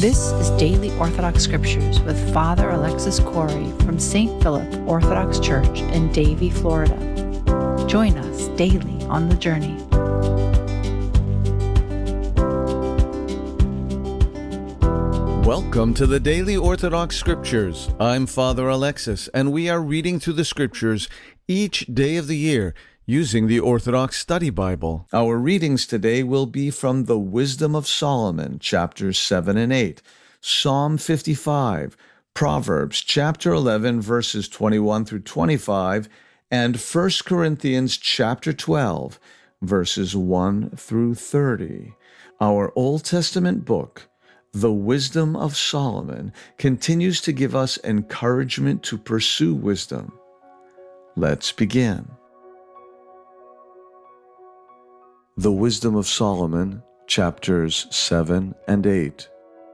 This is Daily Orthodox Scriptures with Father Alexis Corey from St. Philip Orthodox Church in Davie, Florida. Join us daily on the journey. Welcome to the Daily Orthodox Scriptures. I'm Father Alexis, and we are reading through the Scriptures each day of the year using the Orthodox Study Bible. Our readings today will be from the Wisdom of Solomon, chapters 7 and 8, Psalm 55, Proverbs chapter 11, verses 21 through 25, and 1 Corinthians chapter 12, verses 1 through 30. Our Old Testament book, The Wisdom of Solomon, continues to give us encouragement to pursue wisdom. Let's begin. The Wisdom of Solomon, chapters 7 and 8.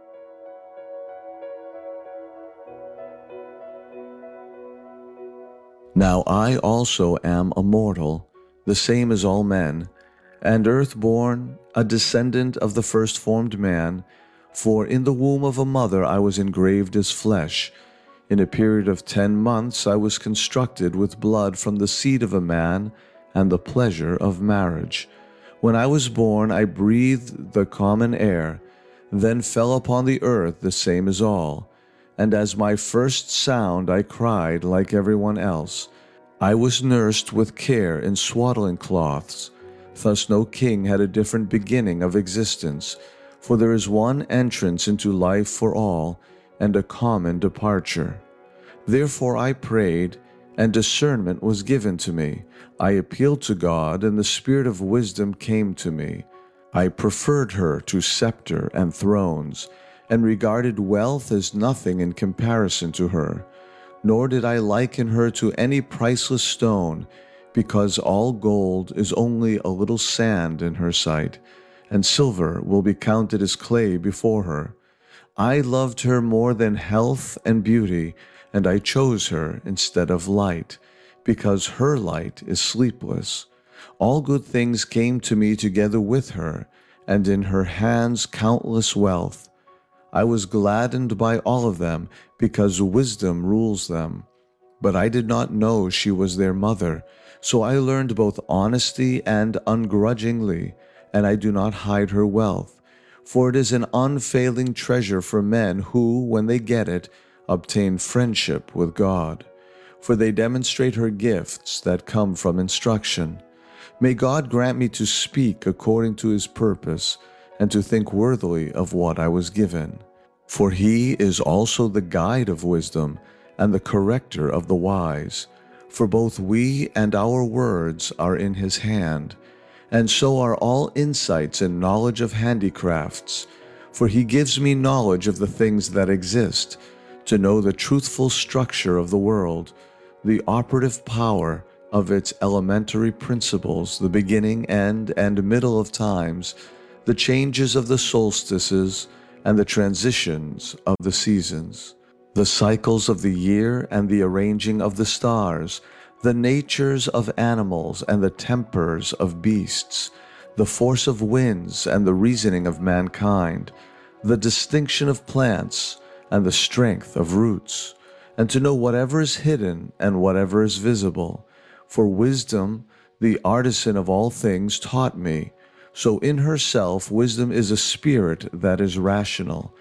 Now I also am a mortal, the same as all men, and earth-born, a descendant of the first-formed man, for in the womb of a mother I was engraved as flesh. In a period of 10 months I was constructed with blood from the seed of a man and the pleasure of marriage. When I was born, I breathed the common air, then fell upon the earth the same as all. And as my first sound I cried like everyone else. I was nursed with care in swaddling cloths. Thus no king had a different beginning of existence, for there is one entrance into life for all, and a common departure. Therefore I prayed, and discernment was given to me. I appealed to God, and the spirit of wisdom came to me. I preferred her to scepter and thrones, and regarded wealth as nothing in comparison to her. Nor did I liken her to any priceless stone, because all gold is only a little sand in her sight, and silver will be counted as clay before her. I loved her more than health and beauty, and I chose her instead of light, because her light is sleepless. All good things came to me together with her, and in her hands countless wealth. I was gladdened by all of them, because wisdom rules them. But I did not know she was their mother, so I learned both honesty and ungrudgingly, and I do not hide her wealth. For it is an unfailing treasure for men who, when they get it, obtain friendship with God. For they demonstrate her gifts that come from instruction. May God grant me to speak according to his purpose, and to think worthily of what I was given. For he is also the guide of wisdom, and the corrector of the wise. For both we and our words are in his hand, and so are all insights and knowledge of handicrafts. For he gives me knowledge of the things that exist, to know the truthful structure of the world, the operative power of its elementary principles, the beginning, end, and middle of times, the changes of the solstices, and the transitions of the seasons, the cycles of the year and the arranging of the stars, the natures of animals and the tempers of beasts, the force of winds and the reasoning of mankind, the distinction of plants and the strength of roots, and to know whatever is hidden and whatever is visible. For wisdom, the artisan of all things, taught me. So in herself wisdom is a spirit that is rational,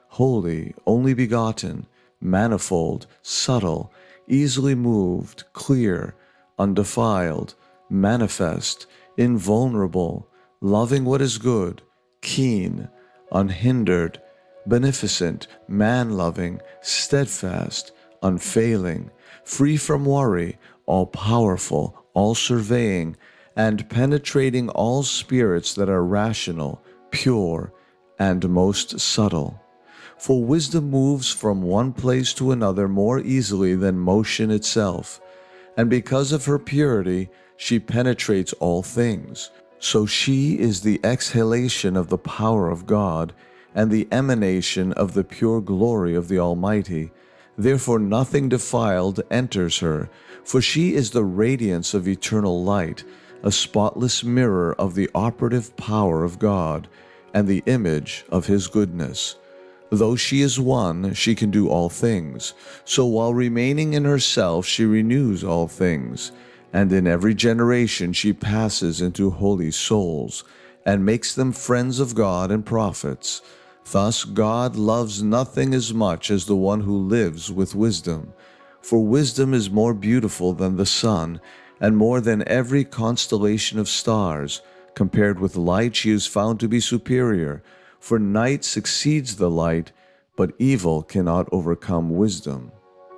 holy, only begotten, manifold, subtle, easily moved, clear, undefiled, manifest, invulnerable, loving what is good, keen, unhindered, beneficent, man-loving, steadfast, unfailing, free from worry, all-powerful, all-surveying, and penetrating all spirits that are rational, pure, and most subtle. For wisdom moves from one place to another more easily than motion itself, and because of her purity, she penetrates all things. So she is the exhalation of the power of God, and the emanation of the pure glory of the Almighty. Therefore nothing defiled enters her, for she is the radiance of eternal light, a spotless mirror of the operative power of God, and the image of his goodness. Though she is one, she can do all things. So while remaining in herself, she renews all things. And in every generation she passes into holy souls, and makes them friends of God and prophets. Thus God loves nothing as much as the one who lives with wisdom. For wisdom is more beautiful than the sun, and more than every constellation of stars. Compared with light she is found to be superior. For night succeeds the light, but evil cannot overcome wisdom.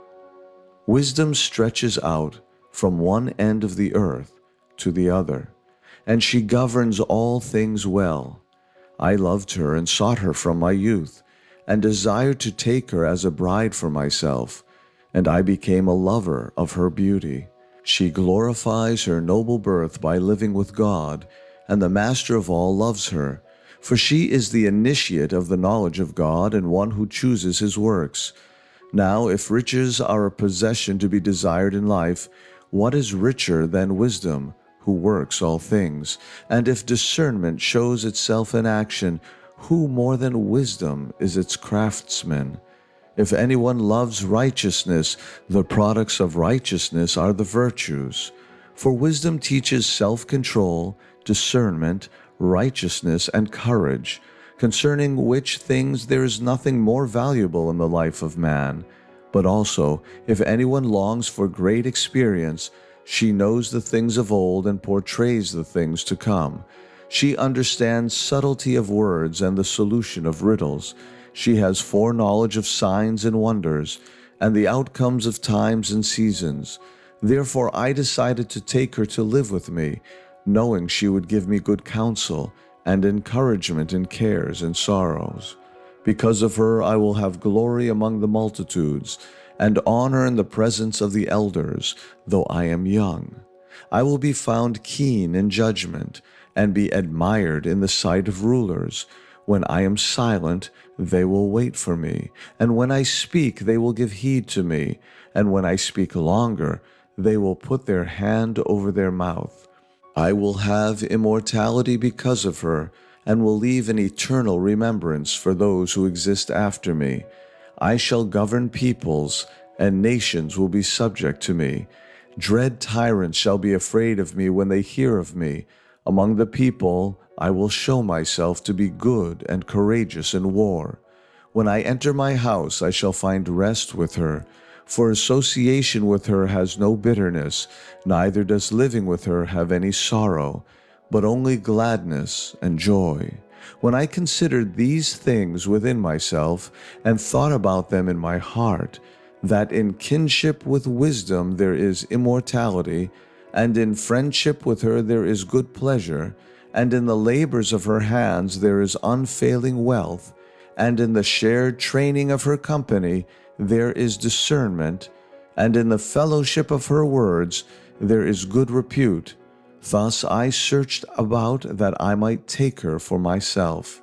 Wisdom stretches out from one end of the earth to the other, and she governs all things well. I loved her and sought her from my youth, and desired to take her as a bride for myself, and I became a lover of her beauty. She glorifies her noble birth by living with God, and the Master of all loves her. For she is the initiate of the knowledge of God and one who chooses his works. Now, if riches are a possession to be desired in life, what is richer than wisdom, who works all things? And if discernment shows itself in action, who more than wisdom is its craftsman? If anyone loves righteousness, the products of righteousness are the virtues. For wisdom teaches self-control, discernment, righteousness, and courage, concerning which things there is nothing more valuable in the life of man. But also, if anyone longs for great experience, she knows the things of old and portrays the things to come. She understands subtlety of words and the solution of riddles. She has foreknowledge of signs and wonders, and the outcomes of times and seasons. Therefore I decided to take her to live with me, knowing she would give me good counsel and encouragement in cares and sorrows. Because of her I will have glory among the multitudes, and honor in the presence of the elders, though I am young. I will be found keen in judgment, and be admired in the sight of rulers. When I am silent, they will wait for me, and when I speak, they will give heed to me, and when I speak longer, they will put their hand over their mouth. I will have immortality because of her, and will leave an eternal remembrance for those who exist after me. I shall govern peoples, and nations will be subject to me. Dread tyrants shall be afraid of me when they hear of me. Among the people I will show myself to be good and courageous in war. When I enter my house, I shall find rest with her. For association with her has no bitterness, neither does living with her have any sorrow, but only gladness and joy. When I considered these things within myself, and thought about them in my heart, that in kinship with wisdom there is immortality, and in friendship with her there is good pleasure, and in the labors of her hands there is unfailing wealth, and in the shared training of her company there is discernment, and in the fellowship of her words there is good repute. Thus I searched about that I might take her for myself.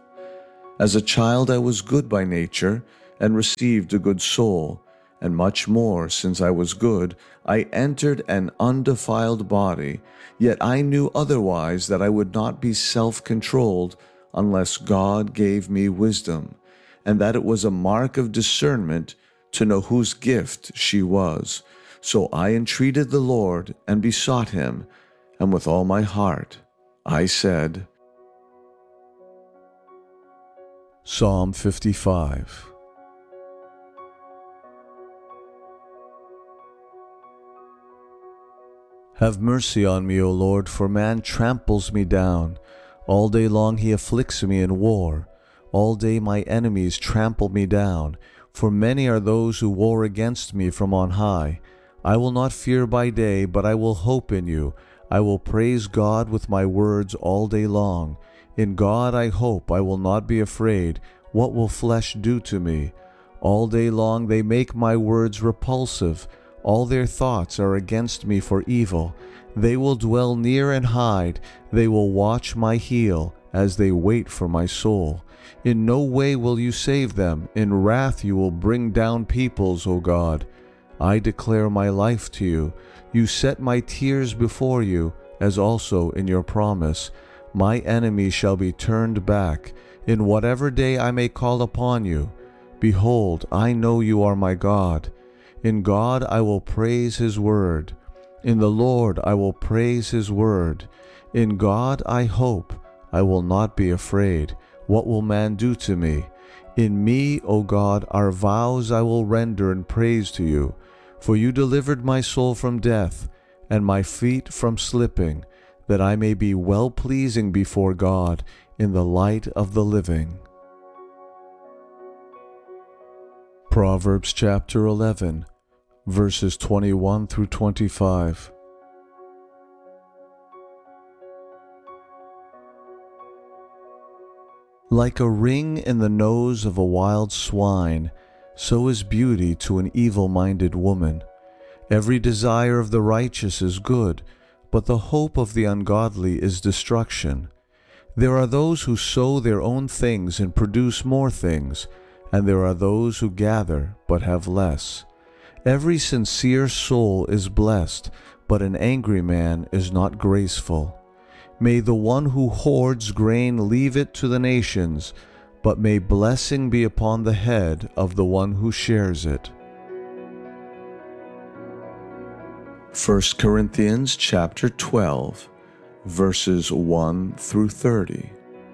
As a child I was good by nature, and received a good soul, and much more, since I was good, I entered an undefiled body. Yet I knew otherwise, that I would not be self-controlled unless God gave me wisdom, and that it was a mark of discernment to know whose gift she was. So I entreated the Lord and besought him, and with all my heart I said, Psalm 55. Have mercy on me, O Lord, for man tramples me down. All day long he afflicts me in war. All day my enemies trample me down. For many are those who war against me from on high. I will not fear by day, but I will hope in you. I will praise God with my words all day long. In God I hope, I will not be afraid. What will flesh do to me? All day long they make my words repulsive. All their thoughts are against me for evil. They will dwell near and hide. They will watch my heel as they wait for my soul. In no way will you save them. In wrath you will bring down peoples, O God. I declare my life to you. You set my tears before you, as also in your promise. My enemy shall be turned back. In whatever day I may call upon you, Behold, I know you are my God. In God I will praise his word. In the Lord I will praise his word. In God I hope. I will not be afraid. What will man do to me? In me, O God, our vows I will render and praise to you. For you delivered my soul from death, and my feet from slipping, that I may be well-pleasing before God in the light of the living. Proverbs chapter 11, verses 21 through 25. Like a ring in the nose of a wild swine, so is beauty to an evil-minded woman. Every desire of the righteous is good, but the hope of the ungodly is destruction. There are those who sow their own things and produce more things, and there are those who gather but have less. Every sincere soul is blessed, but an angry man is not graceful. May the one who hoards grain leave it to the nations, but may blessing be upon the head of the one who shares it. 1 Corinthians chapter 12, verses 1 through 30.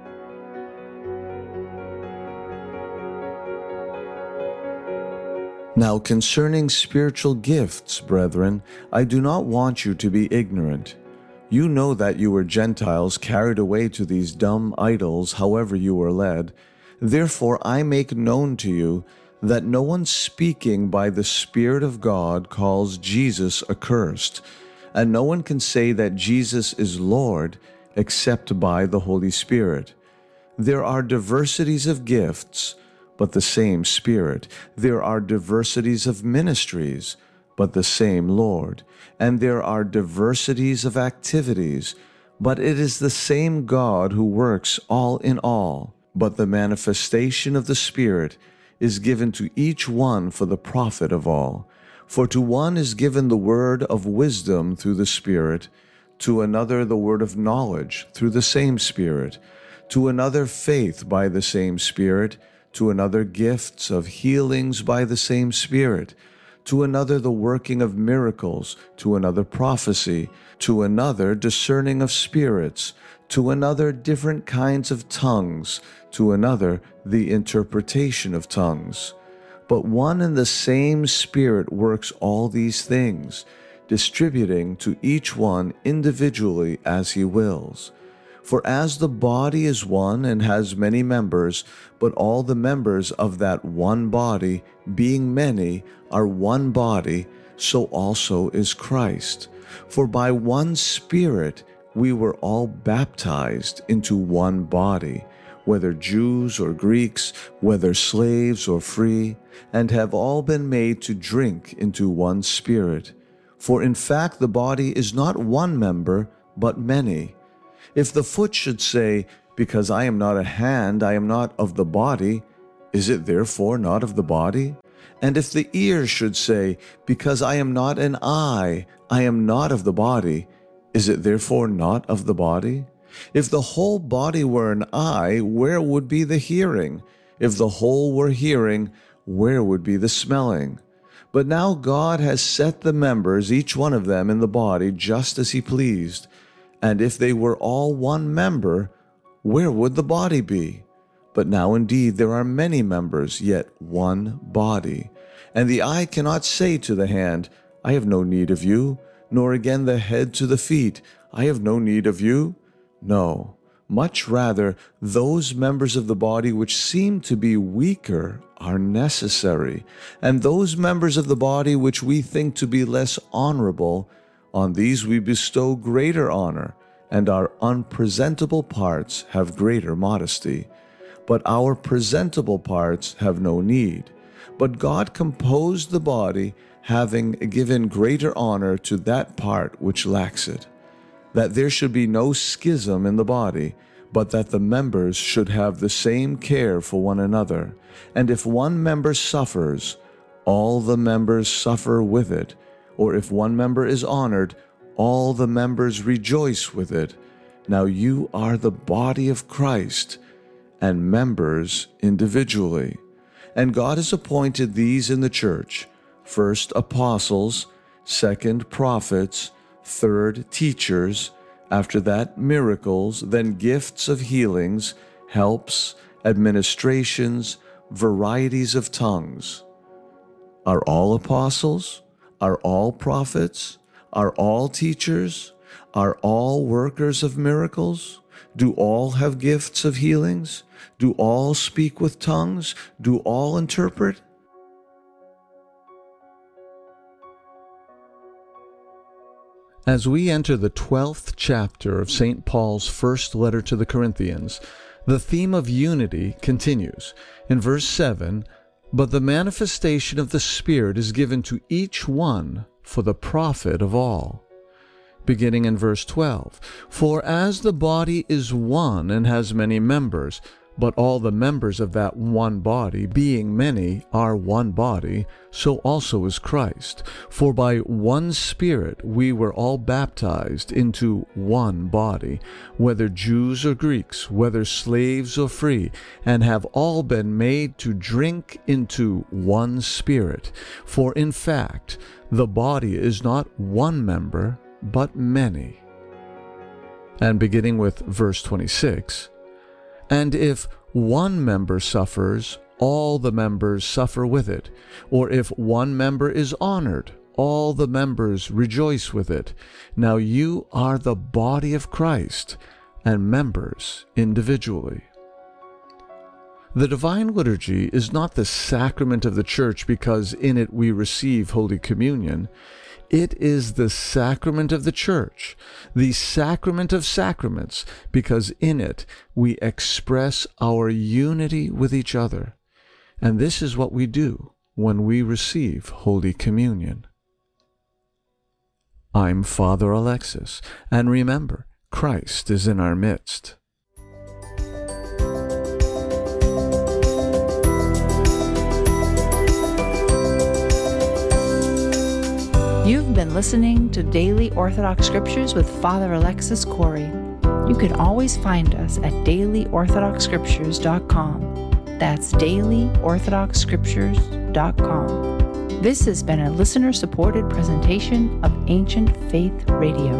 Now concerning spiritual gifts, brethren, I do not want you to be ignorant. You know that you were Gentiles carried away to these dumb idols, however you were led. Therefore I make known to you that no one speaking by the Spirit of God calls Jesus accursed, and no one can say that Jesus is Lord except by the Holy Spirit. There are diversities of gifts, but the same Spirit. There are diversities of ministries, but the same Lord. And there are diversities of activities, but it is the same God who works all in all. But the manifestation of the Spirit is given to each one for the profit of all. For to one is given the word of wisdom through the Spirit, to another the word of knowledge through the same Spirit, to another faith by the same Spirit, to another gifts of healings by the same Spirit, to another the working of miracles, to another prophecy, to another discerning of spirits, to another different kinds of tongues, to another the interpretation of tongues. But one and the same Spirit works all these things, distributing to each one individually as he wills. For as the body is one and has many members, but all the members of that one body, being many, are one body, so also is Christ. For by one Spirit we were all baptized into one body, whether Jews or Greeks, whether slaves or free, and have all been made to drink into one Spirit. For in fact the body is not one member, but many. If the foot should say, because I am not a hand, I am not of the body, is it therefore not of the body? And if the ear should say, because I am not an eye, I am not of the body, is it therefore not of the body? If the whole body were an eye, where would be the hearing? If the whole were hearing, where would be the smelling? But now God has set the members, each one of them, in the body just as he pleased. And if they were all one member, where would the body be? But now indeed there are many members, yet one body. And the eye cannot say to the hand, I have no need of you, nor again the head to the feet, I have no need of you. No, much rather, those members of the body which seem to be weaker are necessary, and those members of the body which we think to be less honorable, on these we bestow greater honor, and our unpresentable parts have greater modesty. But our presentable parts have no need. But God composed the body, having given greater honor to that part which lacks it, that there should be no schism in the body, but that the members should have the same care for one another. And if one member suffers, all the members suffer with it. Or if one member is honored, all the members rejoice with it. Now you are the body of Christ, and members individually. And God has appointed these in the church: first, apostles; second, prophets; third, teachers; after that, miracles; then gifts of healings, helps, administrations, varieties of tongues. Are all apostles? Are all prophets? Are all teachers? Are all workers of miracles? Do all have gifts of healings? Do all speak with tongues? Do all interpret? As we enter the 12th chapter of St. Paul's first letter to the Corinthians, the theme of unity continues. In verse 7, "But the manifestation of the Spirit is given to each one for the profit of all." Beginning in verse 12, "For as the body is one and has many members, but all the members of that one body, being many, are one body, so also is Christ. For by one Spirit we were all baptized into one body, whether Jews or Greeks, whether slaves or free, and have all been made to drink into one Spirit. For in fact, the body is not one member, but many." And beginning with verse 26, "And if one member suffers, all the members suffer with it. Or if one member is honored, all the members rejoice with it. Now you are the body of Christ, and members individually." The Divine Liturgy is not the sacrament of the Church because in it we receive Holy Communion. It is the sacrament of the Church, the sacrament of sacraments, because in it we express our unity with each other. And this is what we do when we receive Holy Communion. I'm Father Alexis, and remember, Christ is in our midst. You've been listening to Daily Orthodox Scriptures with Father Alexis Corey. You can always find us at dailyorthodoxscriptures.com. That's dailyorthodoxscriptures.com. This has been a listener-supported presentation of Ancient Faith Radio.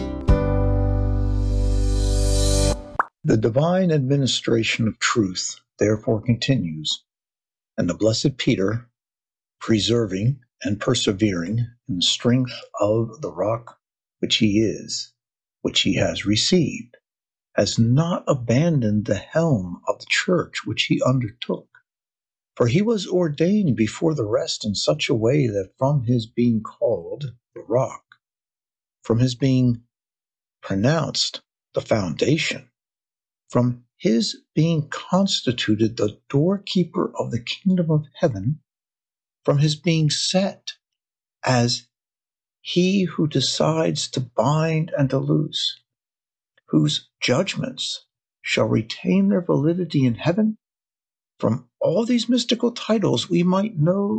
The divine administration of truth therefore continues, and the Blessed Peter, preserving and persevering in the strength of the rock which he is, which he has received, has not abandoned the helm of the church which he undertook. For he was ordained before the rest in such a way that from his being called the rock, from his being pronounced the foundation, from his being constituted the doorkeeper of the kingdom of heaven, from his being set as he who decides to bind and to loose, whose judgments shall retain their validity in heaven, from all these mystical titles we might know